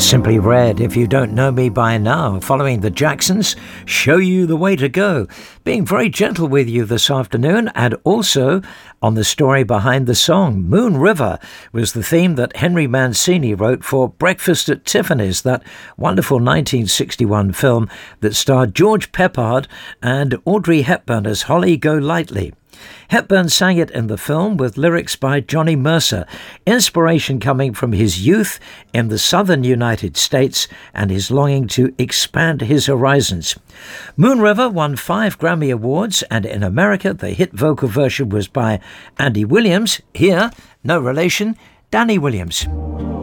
Simply Red, If You Don't Know Me By Now, following the Jacksons, Show You the Way to Go. Being very gentle with you this afternoon, and also on the story behind the song. Moon River was the theme that Henry Mancini wrote for Breakfast at Tiffany's, that wonderful 1961 film that starred George Peppard and Audrey Hepburn as Holly Golightly. Hepburn sang it in the film with lyrics by Johnny Mercer, inspiration coming from his youth in the southern United States and his longing to expand his horizons. Moon River won 5 Grammy Awards, and in America the hit vocal version was by Andy Williams. Here, no relation, Danny Williams.